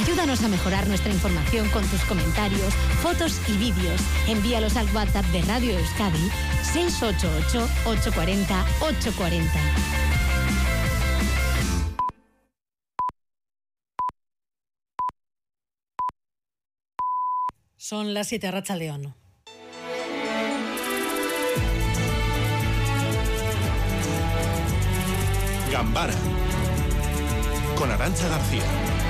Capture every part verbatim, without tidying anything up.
Ayúdanos a mejorar nuestra información con tus comentarios, fotos y vídeos. Envíalos al WhatsApp de Radio Euskadi seis ocho ocho, ocho cuatro cero, ocho cuatro cero. Son las siete, Arratsaldeon. Gambara con Arantxa García.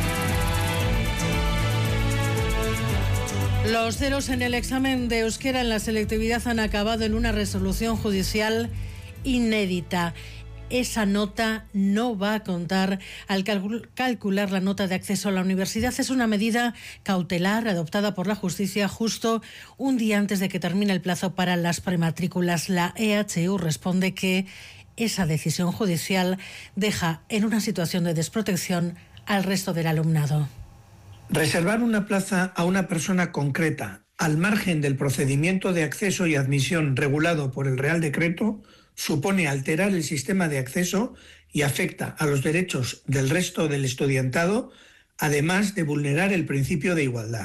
Los ceros en el examen de euskera en la selectividad han acabado en una resolución judicial inédita. Esa nota no va a contar al calcul- calcular la nota de acceso a la universidad. Es una medida cautelar adoptada por la justicia justo un día antes de que termine el plazo para las prematrículas. La E H U responde que esa decisión judicial deja en una situación de desprotección al resto del alumnado. Reservar una plaza a una persona concreta al margen del procedimiento de acceso y admisión regulado por el Real Decreto supone alterar el sistema de acceso y afecta a los derechos del resto del estudiantado, además de vulnerar el principio de igualdad.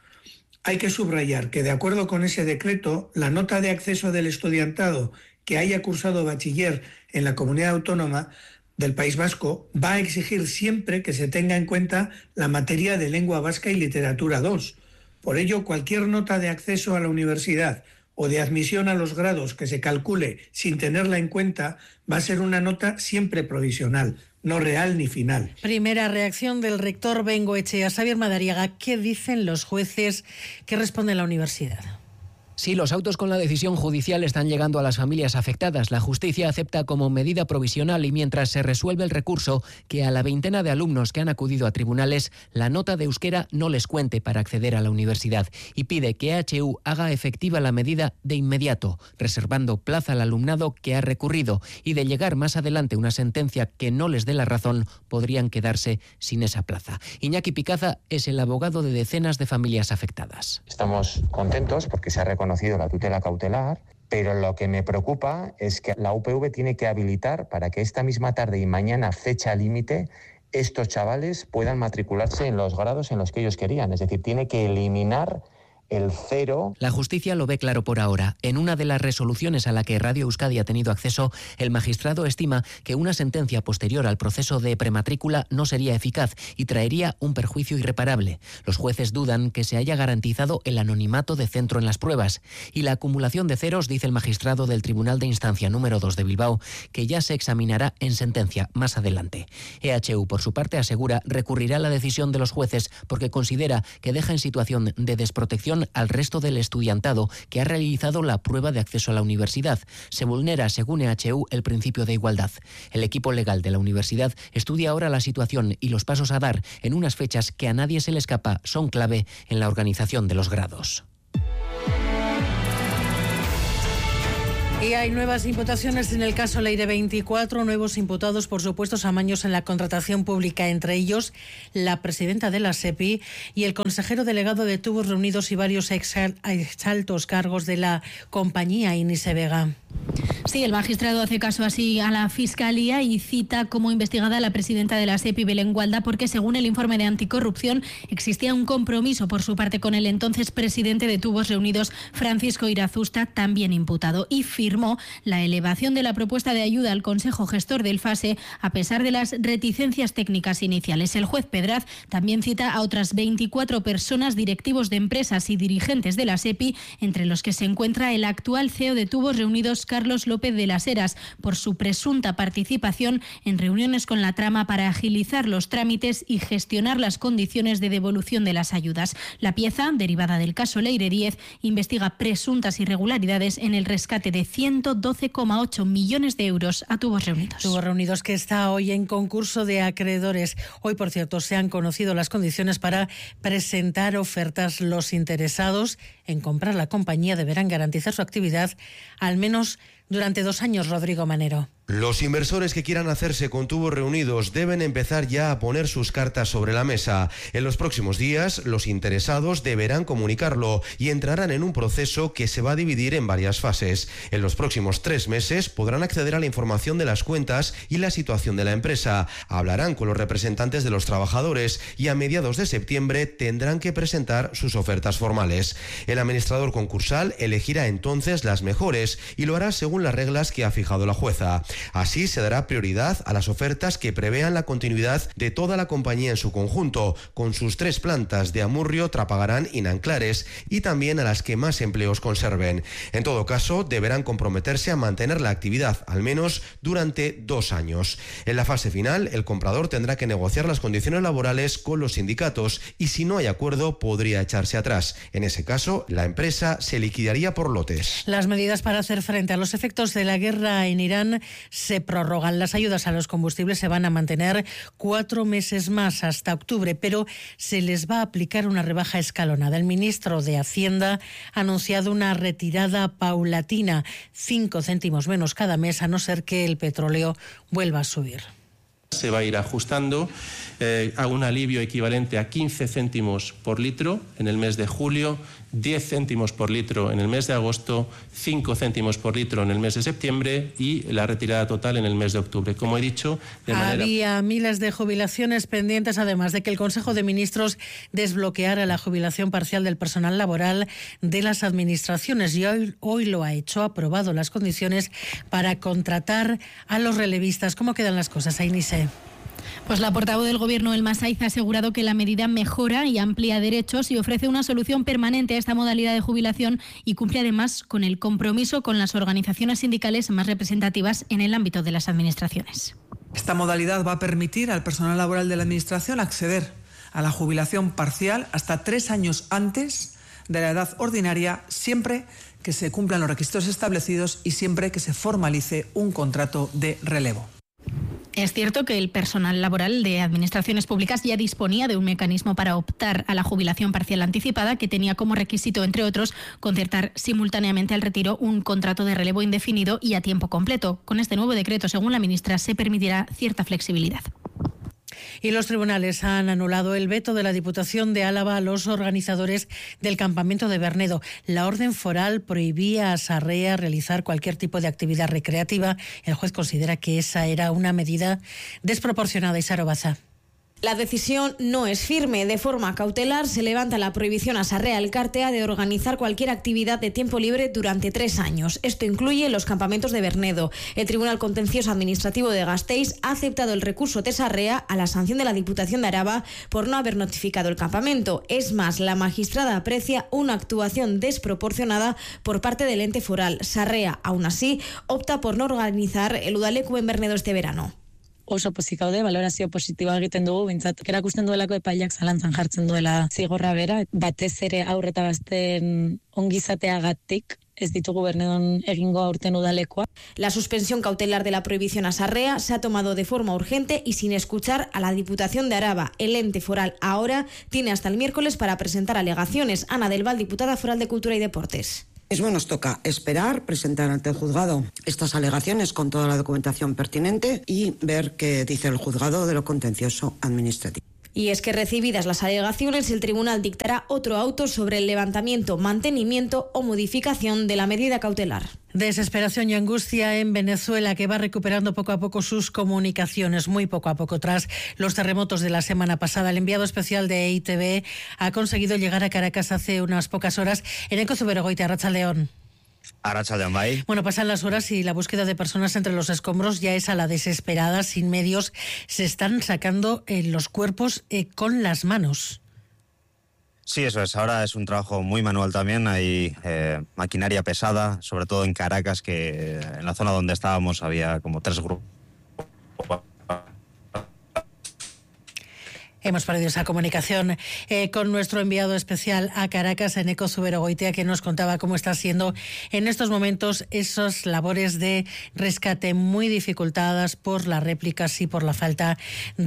Hay que subrayar que, de acuerdo con ese decreto, la nota de acceso del estudiantado que haya cursado bachiller en la comunidad autónoma del País Vasco va a exigir siempre que se tenga en cuenta la materia de lengua vasca y literatura dos. Por ello, cualquier nota de acceso a la universidad o de admisión a los grados que se calcule sin tenerla en cuenta va a ser una nota siempre provisional, no real ni final. Primera reacción del rector Bengoechea. Xabier Madariaga, ¿qué dicen los jueces que responde la universidad? Sí, los autos con la decisión judicial están llegando a las familias afectadas. La justicia acepta como medida provisional y mientras se resuelve el recurso que a la veintena de alumnos que han acudido a tribunales la nota de euskera no les cuente para acceder a la universidad y pide que E H U haga efectiva la medida de inmediato, reservando plaza al alumnado que ha recurrido y de llegar más adelante una sentencia que no les dé la razón podrían quedarse sin esa plaza. Iñaki Picaza es el abogado de decenas de familias afectadas. Estamos contentos porque se ha reconocido conocido la tutela cautelar, pero lo que me preocupa es que la U P V tiene que habilitar para que esta misma tarde y mañana, fecha límite, estos chavales puedan matricularse en los grados en los que ellos querían. Es decir, tiene que eliminar el cero. La justicia lo ve claro por ahora. En una de las resoluciones a la que Radio Euskadi ha tenido acceso, el magistrado estima que una sentencia posterior al proceso de prematrícula no sería eficaz y traería un perjuicio irreparable. Los jueces dudan que se haya garantizado el anonimato de centro en las pruebas. Y la acumulación de ceros, dice el magistrado del Tribunal de Instancia número dos de Bilbao, que ya se examinará en sentencia más adelante. E H U, por su parte, asegura recurrirá a la decisión de los jueces porque considera que deja en situación de desprotección al resto del estudiantado que ha realizado la prueba de acceso a la universidad. Se vulnera, según E H U, el principio de igualdad. El equipo legal de la universidad estudia ahora la situación y los pasos a dar en unas fechas que a nadie se le escapa son clave en la organización de los grados. Y hay nuevas imputaciones en el caso Leire veinticuatro, nuevos imputados por supuestos amaños en la contratación pública, entre ellos la presidenta de la SEPI y el consejero delegado de Tubos Reunidos y varios ex altos cargos de la compañía, Inise Vega. Sí, el magistrado hace caso así a la Fiscalía y cita como investigada a la presidenta de la SEPI, Belén Gualda, porque según el informe de anticorrupción existía un compromiso por su parte con el entonces presidente de Tubos Reunidos, Francisco Irazusta, también imputado, y firmó la elevación de la propuesta de ayuda al Consejo Gestor del FASE a pesar de las reticencias técnicas iniciales. El juez Pedraz también cita a otras veinticuatro personas, directivos de empresas y dirigentes de la SEPI, entre los que se encuentra el actual C E O de Tubos Reunidos, Carlos López de las Heras, por su presunta participación en reuniones con la trama para agilizar los trámites y gestionar las condiciones de devolución de las ayudas. La pieza, derivada del caso Leire diez, investiga presuntas irregularidades en el rescate de ciento doce coma ocho millones de euros a Tubos Reunidos. Tubos Reunidos, que está hoy en concurso de acreedores. Hoy, por cierto, se han conocido las condiciones para presentar ofertas. Los interesados en comprar la compañía deberán garantizar su actividad al menos durante dos años. Rodrigo Manero. Los inversores que quieran hacerse con tubos reunidos deben empezar ya a poner sus cartas sobre la mesa. En los próximos días, los interesados deberán comunicarlo y entrarán en un proceso que se va a dividir en varias fases. En los próximos tres meses podrán acceder a la información de las cuentas y la situación de la empresa. Hablarán con los representantes de los trabajadores y a mediados de septiembre tendrán que presentar sus ofertas formales. El administrador concursal elegirá entonces las mejores y lo hará según las reglas que ha fijado la jueza. Así se dará prioridad a las ofertas que prevean la continuidad de toda la compañía en su conjunto, con sus tres plantas de Amurrio, Trapagarán y Nanclares, y también a las que más empleos conserven. En todo caso, deberán comprometerse a mantener la actividad, al menos durante dos años. En la fase final, el comprador tendrá que negociar las condiciones laborales con los sindicatos y, si no hay acuerdo, podría echarse atrás. En ese caso, la empresa se liquidaría por lotes. Las medidas para hacer frente a los efectos de la guerra en Irán se prorrogan. Las ayudas a los combustibles se van a mantener cuatro meses más, hasta octubre, pero se les va a aplicar una rebaja escalonada. El ministro de Hacienda ha anunciado una retirada paulatina, cinco céntimos menos cada mes, a no ser que el petróleo vuelva a subir. Se va a ir ajustando eh, a un alivio equivalente a quince céntimos por litro en el mes de julio, diez céntimos por litro en el mes de agosto, cinco céntimos por litro en el mes de septiembre y la retirada total en el mes de octubre. Como he dicho, de manera... Había miles de jubilaciones pendientes, además de que el Consejo de Ministros desbloqueara la jubilación parcial del personal laboral de las administraciones y hoy, hoy lo ha hecho, ha aprobado las condiciones para contratar a los relevistas. ¿Cómo quedan las cosas, Ainise? Pues la portavoz del Gobierno, Elma Saiz, ha asegurado que la medida mejora y amplía derechos y ofrece una solución permanente a esta modalidad de jubilación y cumple además con el compromiso con las organizaciones sindicales más representativas en el ámbito de las administraciones. Esta modalidad va a permitir al personal laboral de la Administración acceder a la jubilación parcial hasta tres años antes de la edad ordinaria, siempre que se cumplan los requisitos establecidos y siempre que se formalice un contrato de relevo. Es cierto que el personal laboral de administraciones públicas ya disponía de un mecanismo para optar a la jubilación parcial anticipada que tenía como requisito, entre otros, concertar simultáneamente al retiro un contrato de relevo indefinido y a tiempo completo. Con este nuevo decreto, según la ministra, se permitirá cierta flexibilidad. Y los tribunales han anulado el veto de la Diputación de Álava a los organizadores del campamento de Bernedo. La orden foral prohibía a Sarrea realizar cualquier tipo de actividad recreativa. El juez considera que esa era una medida desproporcionada. Isaro Baza. La decisión no es firme. De forma cautelar se levanta la prohibición a Sarrea Elkartea de organizar cualquier actividad de tiempo libre durante tres años. Esto incluye los campamentos de Bernedo. El Tribunal Contencioso Administrativo de Gasteiz ha aceptado el recurso de Sarrea a la sanción de la Diputación de Araba por no haber notificado el campamento. Es más, la magistrada aprecia una actuación desproporcionada por parte del ente foral. Sarrea, aún así, opta por no organizar el Udaleku en Bernedo este verano. Oso pozik gaude, balorazio positiboa egiten dugu, bintzat erakusten duelako epaileak zalantzan jartzen duela zigorra bera, batez ere aurre eta gazteen ongizateagatik ez ditugu Bernedon egingo aurten udalekoa. La suspensión cautelar de la prohibición a Sarrea se ha tomado de forma urgente y sin escuchar a la Diputación de Araba. El ente foral ahora tiene hasta el miércoles para presentar alegaciones. Ana del Val, diputada foral de Cultura y Deportes. Mismo nos toca esperar, presentar ante el juzgado estas alegaciones con toda la documentación pertinente y ver qué dice el juzgado de lo contencioso administrativo. Y es que recibidas las alegaciones, el tribunal dictará otro auto sobre el levantamiento, mantenimiento o modificación de la medida cautelar. Desesperación y angustia en Venezuela, que va recuperando poco a poco sus comunicaciones, muy poco a poco tras los terremotos de la semana pasada. El enviado especial de E I Te Be ha conseguido llegar a Caracas hace unas pocas horas. Eneko Zuberogoitia, Arratsaldeon. Arratsaldeon, bai. Bueno, pasan las horas y la búsqueda de personas entre los escombros ya es a la desesperada, sin medios. Se están sacando eh, los cuerpos eh, con las manos. Sí, eso es. Ahora es un trabajo muy manual también. Hay eh, maquinaria pesada, sobre todo en Caracas, que en la zona donde estábamos había como tres grupos. Hemos perdido esa comunicación eh, con nuestro enviado especial a Caracas, Eneco Zuberogoitia, que nos contaba cómo está siendo en estos momentos esas labores de rescate muy dificultadas por las réplicas y por la falta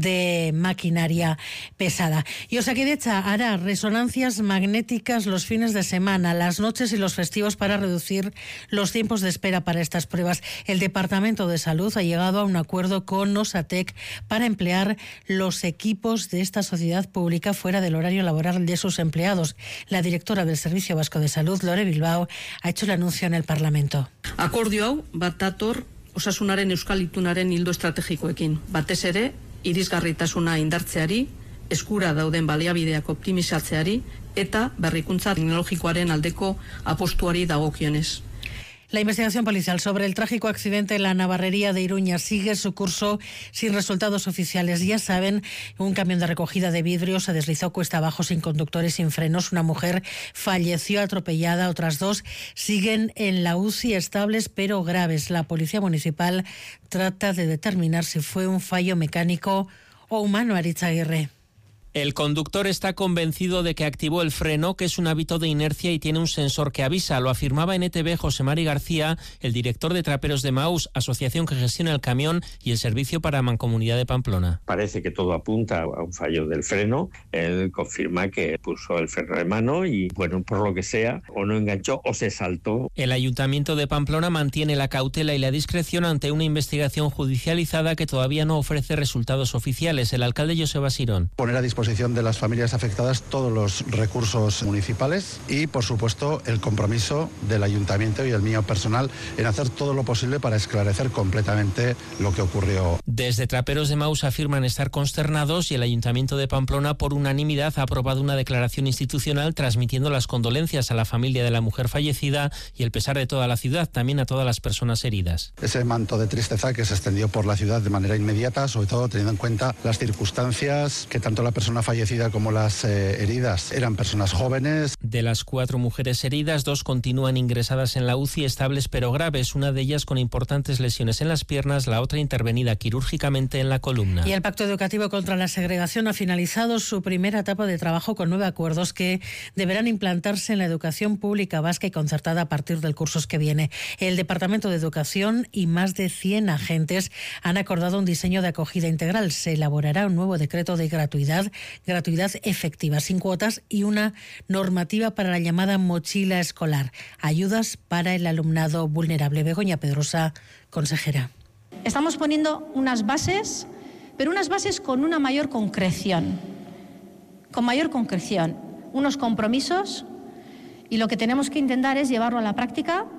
de maquinaria pesada. Y Osakidetza hará resonancias magnéticas los fines de semana, las noches y los festivos para reducir los tiempos de espera para estas pruebas. El Departamento de Salud ha llegado a un acuerdo con Osatek para emplear los equipos de esta sociedad pública fuera del horario laboral de sus empleados. La directora del Servicio Vasco de Salud, Lore Bilbao, ha hecho el anuncio en el Parlamento. Akordio hau bat dator osasunaren euskal itunaren ildo estrategikoekin. Batez ere, irisgarritasuna indartzeari, eskura dauden baliabideak optimizatzeari eta berrikuntza teknologikoaren aldeko apostuari dagokionez. La investigación policial sobre el trágico accidente en la Navarrería de Iruña sigue su curso sin resultados oficiales. Ya saben, un camión de recogida de vidrio se deslizó cuesta abajo sin conductor y sin frenos. Una mujer falleció atropellada, otras dos siguen en la U C I estables pero graves. La Policía Municipal trata de determinar si fue un fallo mecánico o humano. Aritz Aguirre. El conductor está convencido de que activó el freno, que es un hábito de inercia y tiene un sensor que avisa. Lo afirmaba en E T V José Mari García, el director de Traperos de Maús, asociación que gestiona el camión y el servicio para Mancomunidad de Pamplona. Parece que todo apunta a un fallo del freno. Él confirma que puso el freno de mano y, bueno, por lo que sea, o no enganchó o se saltó. El Ayuntamiento de Pamplona mantiene la cautela y la discreción ante una investigación judicializada que todavía no ofrece resultados oficiales. El alcalde Joseba Sirón. Poner a disposición de las familias afectadas todos los recursos municipales y, por supuesto, el compromiso del ayuntamiento y el mío personal en hacer todo lo posible para esclarecer completamente lo que ocurrió. Desde Traperos de Maús afirman estar consternados y el Ayuntamiento de Pamplona, por unanimidad, ha aprobado una declaración institucional transmitiendo las condolencias a la familia de la mujer fallecida y el pesar de toda la ciudad, también a todas las personas heridas. Ese manto de tristeza que se extendió por la ciudad de manera inmediata, sobre todo teniendo en cuenta las circunstancias, que tanto la persona fallecida como las eh, heridas eran personas jóvenes. De las cuatro mujeres heridas, dos continúan ingresadas en la U C I estables pero graves, una de ellas con importantes lesiones en las piernas, la otra intervenida quirúrgicamente en la columna. Y el Pacto Educativo contra la Segregación ha finalizado su primera etapa de trabajo con nueve acuerdos que deberán implantarse en la educación pública vasca y concertada a partir del curso que viene. El Departamento de Educación y más de cien agentes han acordado un diseño de acogida integral. Se elaborará un nuevo decreto de gratuidad gratuidad efectiva, sin cuotas, y una normativa para la llamada mochila escolar, ayudas para el alumnado vulnerable. Begoña Pedrosa, consejera. Estamos poniendo unas bases, pero unas bases con una mayor concreción, con mayor concreción, unos compromisos, y lo que tenemos que intentar es llevarlo a la práctica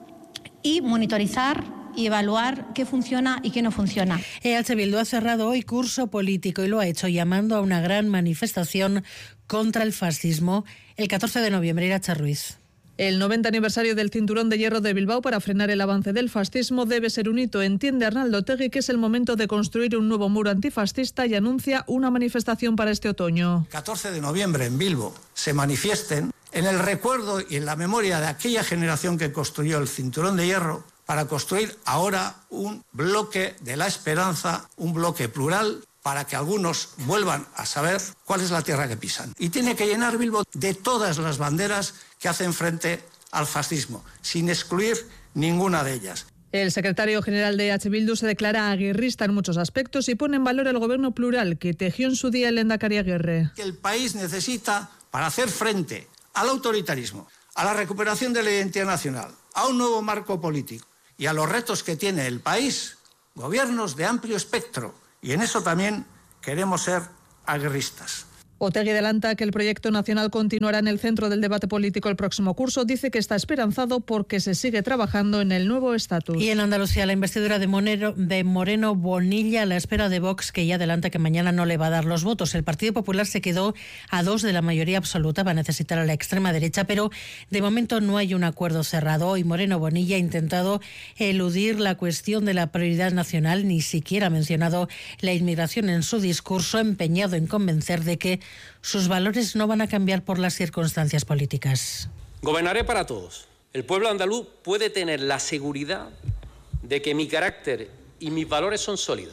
y monitorizar y evaluar qué funciona y qué no funciona. E H Bildu ha cerrado hoy curso político y lo ha hecho llamando a una gran manifestación contra el fascismo el catorce de noviembre. Irache Ruiz. El noventa aniversario del Cinturón de Hierro de Bilbao para frenar el avance del fascismo debe ser un hito. Entiende Arnaldo Otegi que es el momento de construir un nuevo muro antifascista y anuncia una manifestación para este otoño. catorce de noviembre en Bilbo se manifiesten en el recuerdo y en la memoria de aquella generación que construyó el Cinturón de Hierro para construir ahora un bloque de la esperanza, un bloque plural, para que algunos vuelvan a saber cuál es la tierra que pisan. Y tiene que llenar Bilbo de todas las banderas que hacen frente al fascismo, sin excluir ninguna de ellas. El secretario general de H. Bildu se declara aguirrista en muchos aspectos y pone en valor el gobierno plural que tejió en su día el Lehendakari Aguirre. Que el país necesita para hacer frente al autoritarismo, a la recuperación de la identidad nacional, a un nuevo marco político y a los retos que tiene el país, gobiernos de amplio espectro, y en eso también queremos ser aguerristas. Otegi adelanta que el proyecto nacional continuará en el centro del debate político el próximo curso. Dice que está esperanzado porque se sigue trabajando en el nuevo estatus. Y en Andalucía, la investidura de, Monero, de Moreno Bonilla a la espera de Vox, que ya adelanta que mañana no le va a dar los votos. El Partido Popular se quedó a dos de la mayoría absoluta, va a necesitar a la extrema derecha, pero de momento no hay un acuerdo cerrado. Y Moreno Bonilla ha intentado eludir la cuestión de la prioridad nacional, ni siquiera ha mencionado la inmigración en su discurso, empeñado en convencer de que sus valores no van a cambiar por las circunstancias políticas. Gobernaré para todos. El pueblo andaluz puede tener la seguridad de que mi carácter y mis valores son sólidos.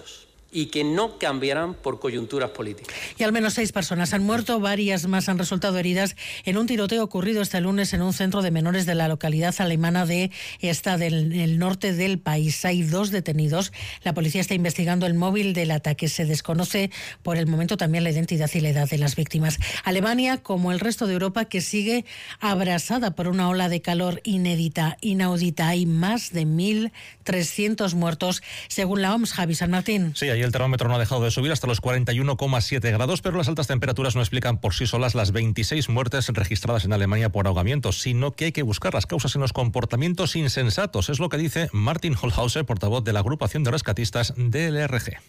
y que no cambiarán por coyunturas políticas. Y al menos seis personas han muerto, varias más han resultado heridas en un tiroteo ocurrido este lunes en un centro de menores de la localidad alemana de esta del el norte del país. Hay dos detenidos. La policía está investigando el móvil del ataque. Se desconoce por el momento también la identidad y la edad de las víctimas. Alemania, como el resto de Europa, que sigue abrasada por una ola de calor inédita, inaudita. Hay más de mil trescientos muertos, según la O M S. Javi San Martín. Sí, ahí el termómetro no ha dejado de subir hasta los cuarenta y uno coma siete grados, pero las altas temperaturas no explican por sí solas las veintiséis muertes registradas en Alemania por ahogamiento, sino que hay que buscar las causas en los comportamientos insensatos. Es lo que dice Martin Holhauser, portavoz de la agrupación de rescatistas D L R G.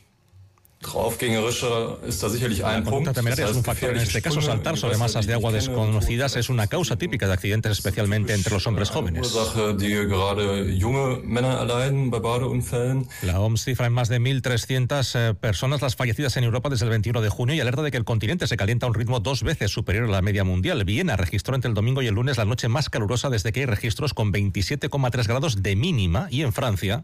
La conducta temeraria es un factor. En este caso, saltar sobre masas de agua desconocidas es una causa típica de accidentes, especialmente entre los hombres jóvenes. La O M S cifra en más de mil trescientas eh, personas las fallecidas en Europa desde el veintiuno de junio y alerta de que el continente se calienta a un ritmo dos veces superior a la media mundial. Viena registró entre el domingo y el lunes la noche más calurosa desde que hay registros, con veintisiete coma tres grados de mínima, y en Francia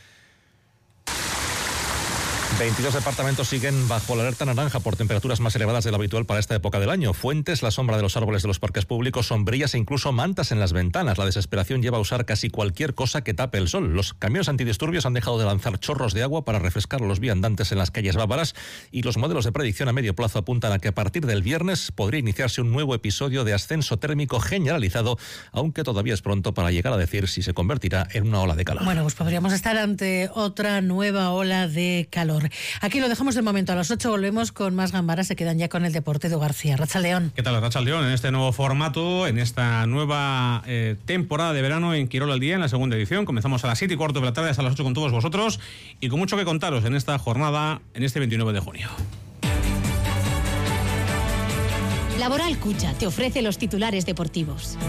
veintidós departamentos siguen bajo la alerta naranja por temperaturas más elevadas de lo habitual para esta época del año. Fuentes, la sombra de los árboles de los parques públicos, sombrillas e incluso mantas en las ventanas. La desesperación lleva a usar casi cualquier cosa que tape el sol. Los camiones antidisturbios han dejado de lanzar chorros de agua para refrescar a los viandantes en las calles bávaras, y los modelos de predicción a medio plazo apuntan a que a partir del viernes podría iniciarse un nuevo episodio de ascenso térmico generalizado, aunque todavía es pronto para llegar a decir si se convertirá en una ola de calor. Bueno, pues podríamos estar ante otra nueva ola de calor. Aquí lo dejamos de momento. A las ocho volvemos con más Gambara. Se quedan ya con el deporte de García. Rachaldeón. ¿Qué tal, Rachaldeón? En este nuevo formato, en esta nueva eh, temporada de verano en Quirol al Día, en la segunda edición. Comenzamos a las siete y cuarto de la tarde hasta las ocho con todos vosotros y con mucho que contaros en esta jornada, en este veintinueve de junio. Laboral Cucha te ofrece los titulares deportivos.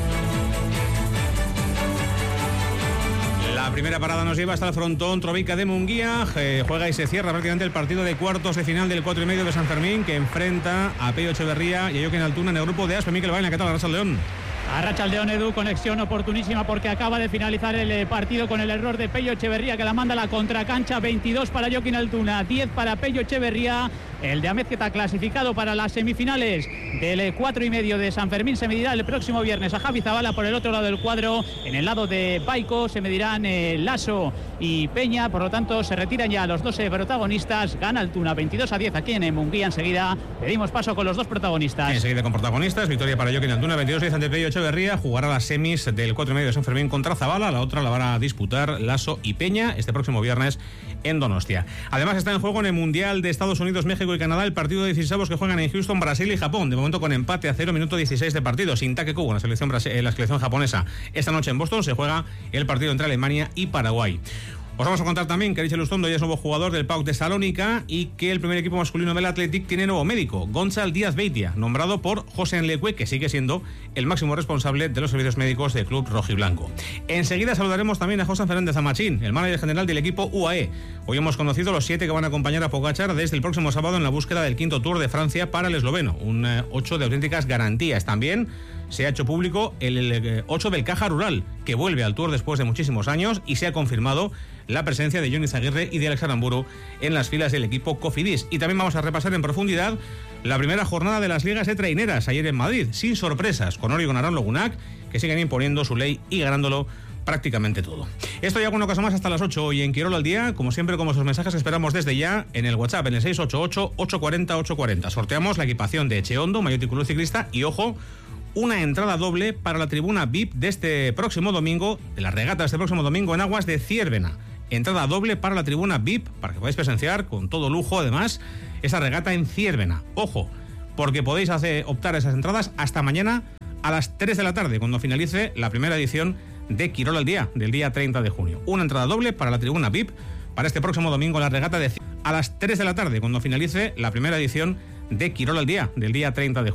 La primera parada nos lleva hasta el frontón Trovica de Munguía. Eh, juega y se cierra prácticamente el partido de cuartos de final del cuatro y medio de San Fermín, que enfrenta a Pello Echeverría y a Joaquín Altuna en el grupo de Aspe. Miquel Baena, ¿qué tal, Rachaldeón? Arratsaldeón, Edu, conexión oportunísima porque acaba de finalizar el partido con el error de Pello Echeverría, que la manda a la contracancha. Veintidós para Joaquín Altuna, diez para Pello Echeverría. El de Amézqueta clasificado para las semifinales del cuatro y medio de San Fermín se medirá el próximo viernes a Javi Zabala por el otro lado del cuadro. En el lado de Baico se medirán eh, Lasso y Peña, por lo tanto se retiran ya los doce protagonistas. Gana Altuna veintidós a diez aquí en Munguía. Enseguida le dimos paso con los dos protagonistas. Enseguida con protagonistas, victoria para Joaquín Altuna, veintidós a diez ante Pello Echeverría. Jugará las semis del cuatro y medio de San Fermín contra Zabala. La otra la van a disputar Lasso y Peña este próximo viernes en Donostia. Además está en juego en el Mundial de Estados Unidos, México y Canadá el partido de dieciséis que juegan en Houston, Brasil y Japón. De momento con empate a cero, minuto dieciséis de partido. Sin Take Kubo, la selección, eh, la selección japonesa. Esta noche en Boston se juega el partido entre Alemania y Paraguay. Os vamos a contar también que Ariche Lustondo ya es nuevo jugador del P A O K de Salónica y que el primer equipo masculino del Athletic tiene nuevo médico, Gonzalo Díaz Beitia, nombrado por José Enlecue, que sigue siendo el máximo responsable de los servicios médicos del club rojiblanco. Enseguida saludaremos también a José Fernández Amachín, el manager general del equipo U A E. Hoy hemos conocido los siete que van a acompañar a Pogačar desde el próximo sábado en la búsqueda del quinto Tour de Francia para el esloveno. Un eh, ocho de auténticas garantías. También se ha hecho público el, el ocho del Caja Rural, que vuelve al Tour después de muchísimos años, y se ha confirmado la presencia de Johnny Zaguirre y de Alex Aramburu en las filas del equipo Cofidis. Y también vamos a repasar en profundidad la primera jornada de las ligas de traineras ayer en Madrid, sin sorpresas, con Ori y con Arán Logunac, que siguen imponiendo su ley y ganándolo prácticamente todo. Esto y alguna cosa más hasta las ocho hoy en Quirol al Día. Como siempre, como esos mensajes esperamos desde ya en el WhatsApp, en el seis ocho ocho, ocho cuatro cero, ocho cuatro cero. Sorteamos la equipación de Echeondo, maillot y club ciclista, y ojo, una entrada doble para la tribuna V I P de este próximo domingo, de la regata de este próximo domingo en aguas de Ciervena. Entrada doble para la tribuna V I P, para que podáis presenciar con todo lujo, además, esa regata en Ciervena. Ojo, porque podéis hacer, optar a esas entradas hasta mañana a las tres de la tarde, cuando finalice la primera edición de Quirol al Día, del día treinta de junio. Una entrada doble para la tribuna V I P para este próximo domingo, la regata de a las tres de la tarde, cuando finalice la primera edición de Quirol al Día, del día treinta de junio.